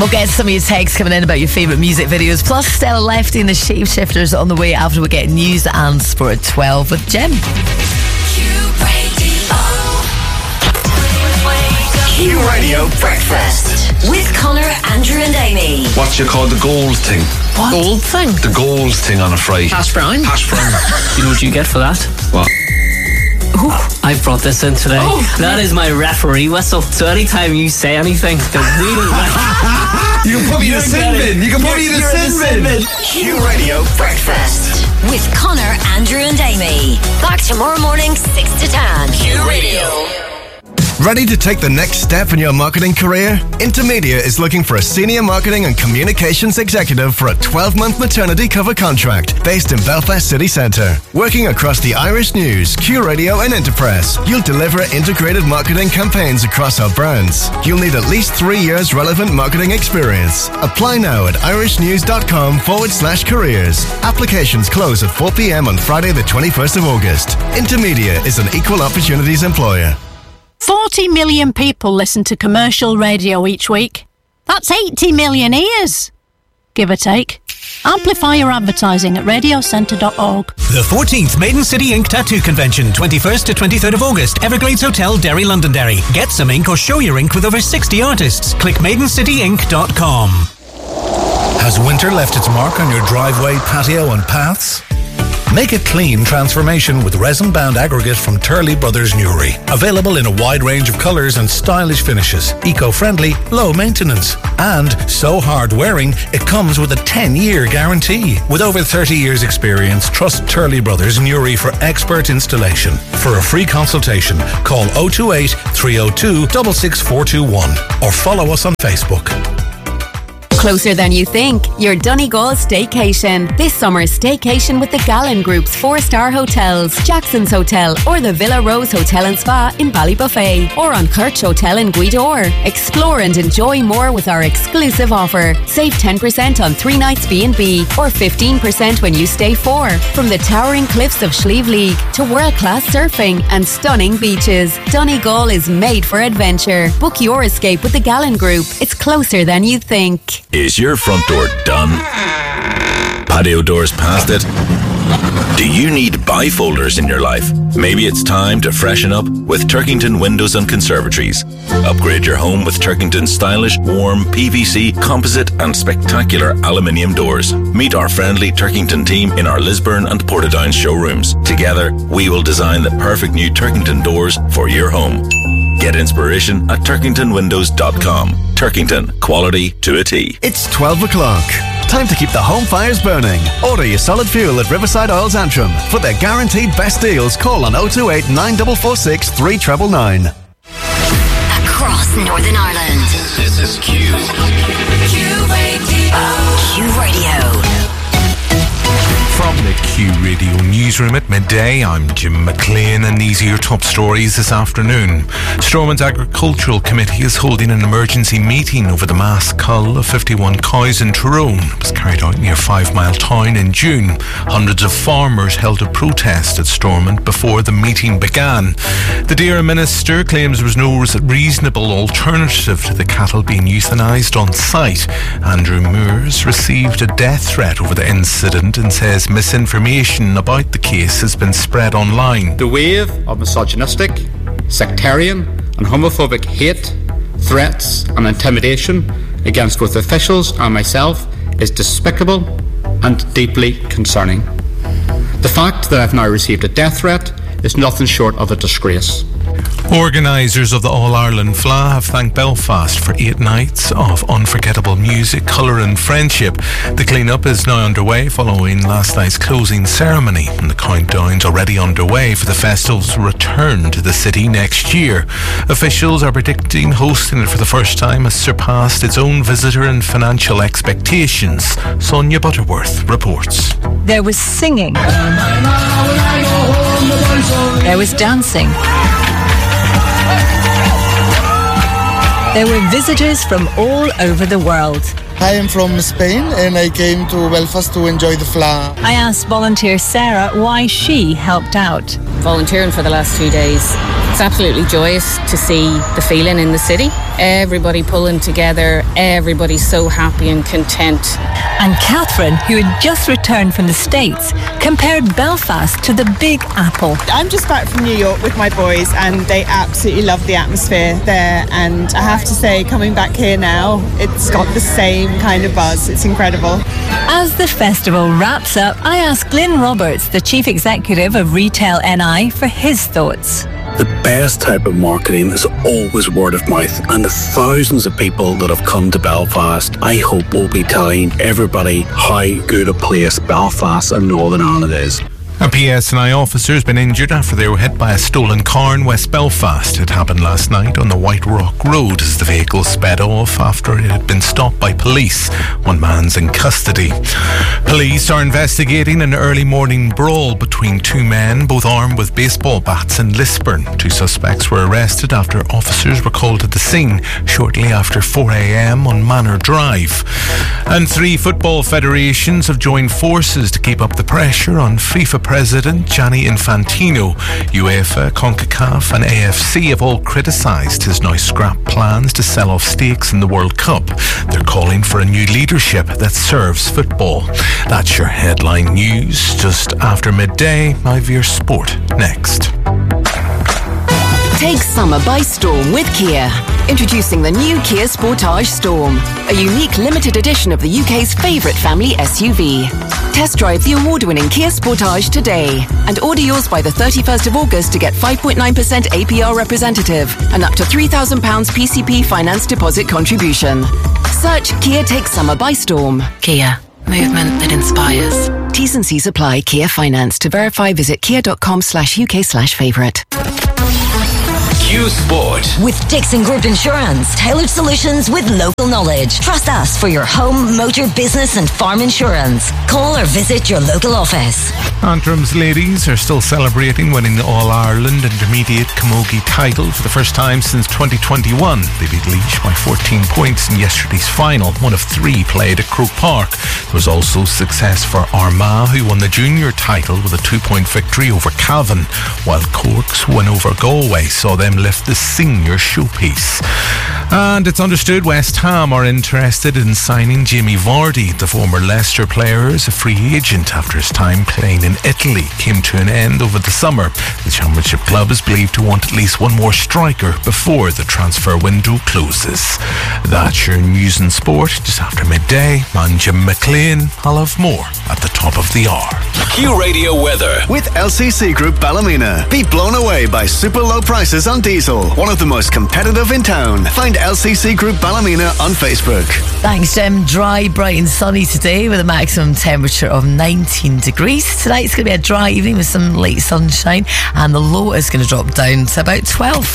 We'll get some of your texts coming in about your favourite music videos. Plus, Stella Lefty and the Shapeshifters on the way after we get news and sport at 12 with Jim. Q Radio Breakfast with Connor, Andrew and Amy. What's you call the gold thing? What? Gold thing? The gold thing on a fry. Hash brown? Hash brown. You know what you get for that? What? I've brought this in today. That is my referee whistle. So anytime you say anything that we don't like, you can put me in the sin bin. You can put me in the sin bin. Q Radio Breakfast with Connor, Andrew and Amy. Back tomorrow morning 6 to 10. Q Radio. Ready to take the next step in your marketing career? Intermedia is looking for a senior marketing and communications executive for a 12-month maternity cover contract based in Belfast City Centre. Working across the Irish News, Q Radio and Interpress, you'll deliver integrated marketing campaigns across our brands. You'll need at least 3 years relevant marketing experience. Apply now at irishnews.com/careers. Applications close at 4 p.m. on Friday the 21st of August. Intermedia is an equal opportunities employer. 40 million people listen to commercial radio each week. That's 80 million ears, give or take. Amplify your advertising at radiocentre.org. The 14th Maiden City Ink Tattoo Convention, 21st to 23rd of August, Everglades Hotel, Derry, Londonderry. Get some ink or show your ink with over 60 artists. Click maidencityink.com. Has winter left its mark on your driveway, patio and paths? Make a clean transformation with resin-bound aggregate from Turley Brothers Newry. Available in a wide range of colours and stylish finishes. Eco-friendly, low maintenance. And so hard-wearing, it comes with a 10-year guarantee. With over 30 years' experience, trust Turley Brothers Newry for expert installation. For a free consultation, call 028 302 66421 or follow us on Facebook. Closer than you think, your Donegal staycation. This summer's staycation with the Gallen Group's 4-star hotels, Jackson's Hotel or the Villa Rose Hotel and Spa in Ballybuffet or on Kirch Hotel in Guidor. Explore and enjoy more with our exclusive offer. Save 10% on 3 nights B&B or 15% when you stay 4. From the towering cliffs of Slieve League to world-class surfing and stunning beaches, Donegal is made for adventure. Book your escape with the Gallen Group. It's closer than you think. Is your front door done? Patio doors past it? Do you need bifolders in your life? Maybe it's time to freshen up with Turkington Windows and Conservatories. Upgrade your home with Turkington's stylish, warm, PVC, composite and spectacular aluminium doors. Meet our friendly Turkington team in our Lisburn and Portadown showrooms. Together, we will design the perfect new Turkington doors for your home. Get inspiration at turkingtonwindows.com. Turkington, quality to a T. It's 12 o'clock. Time to keep the home fires burning. Order your solid fuel at Riverside Oils Antrim. For their guaranteed best deals, call on 028 9446 3999. Across Northern Ireland. This is Q. Q Radio. Q Radio. From the Q Radio newsroom at midday, I'm Jim McLean and these are your top stories this afternoon. Stormont's Agricultural Committee is holding an emergency meeting over the mass cull of 51 cows in Tyrone. It was carried out near 5 Mile Town in June. Hundreds of farmers held a protest at Stormont before the meeting began. The Dara Minister claims there was no reasonable alternative to the cattle being euthanised on site. Andrew Moores received a death threat over the incident and says misinformation about the case has been spread online. The wave of misogynistic, sectarian and homophobic hate, threats and intimidation against both officials and myself is despicable and deeply concerning. The fact that I've now received a death threat is nothing short of a disgrace. Organisers of the All-Ireland Fleadh have thanked Belfast for 8 nights of unforgettable music, colour and friendship. The clean-up is now underway following last night's closing ceremony, and the countdown's already underway for the festival's return to the city next year. Officials are predicting hosting it for the first time has surpassed its own visitor and financial expectations. Sonia Butterworth reports. There was singing. There was dancing. There were visitors from all over the world. I am from Spain and I came to Belfast to enjoy the Fleadh. I asked volunteer Sarah why she helped out. Volunteering for the last 2 days. It's absolutely joyous to see the feeling in the city. Everybody pulling together, everybody's so happy and content. And Catherine, who had just returned from the States, compared Belfast to the Big Apple. I'm just back from New York with my boys and they absolutely love the atmosphere there, and I have to say, coming back here now, it's got the same kind of buzz. It's incredible. As the festival wraps up, I asked Glyn Roberts, the Chief Executive of Retail NI, for his thoughts. The best type of marketing is always word of mouth, and the thousands of people that have come to Belfast, I hope will be telling everybody how good a place Belfast and Northern Ireland is. A PSNI officer has been injured after they were hit by a stolen car in West Belfast. It happened last night on the White Rock Road as the vehicle sped off after it had been stopped by police. One man's in custody. Police are investigating an early morning brawl between two men, both armed with baseball bats, in Lisburn. Two suspects were arrested after officers were called to the scene shortly after 4 a.m. on Manor Drive. And 3 football federations have joined forces to keep up the pressure on FIFA President Gianni Infantino. UEFA, CONCACAF and AFC have all criticised his now scrapped plans to sell off stakes in the World Cup. They're calling for a new leadership that serves football. That's your headline news. Just after midday, IVR Sport next. Take summer by storm with Kia. Introducing the new Kia Sportage Storm, a unique limited edition of the UK's favourite family SUV. Test drive the award-winning Kia Sportage today and order yours by the 31st of August to get 5.9% APR representative and up to £3,000 PCP finance deposit contribution. Search Kia Take Summer by Storm. Kia. Movement that inspires. T's and C's apply. Kia Finance. To verify, visit kia.com/UK/favourite. Q Sport. With Dixon Group Insurance, tailored solutions with local knowledge. Trust us for your home, motor, business and farm insurance. Call or visit your local office. Antrim's ladies are still celebrating winning the All-Ireland Intermediate Camogie title for the first time since 2021. They beat Laois by 14 points in yesterday's final, one of 3 played at Croke Park. There was also success for Armagh, who won the junior title with a 2-point victory over Cavan, while Cork's win over Galway saw them lift the senior showpiece. And it's understood West Ham are interested in signing Jamie Vardy. The former Leicester player is a free agent after his time playing in Italy came to an end over the summer. The Championship club is believed to want at least one more striker before the transfer window closes. That's your news and sport just after midday. I'm Jim McLean. I'll have more at the top of the hour. Q Radio weather. With LCC Group Ballymena. Be blown away by super low prices on diesel. One of the most competitive in town. Find LCC Group Ballymena on Facebook. Thanks, Jim. Dry, bright and sunny today with a maximum temperature of 19 degrees. Tonight's going to be a dry evening with some late sunshine, and the low is going to drop down to about 12.